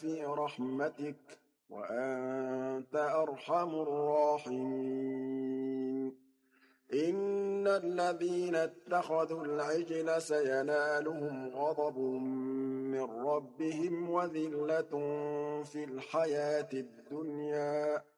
في رحمتك وأنت أرحم الراحمين إن الذين اتخذوا العجل سينالهم غضب من ربهم وذلة في الحياة الدنيا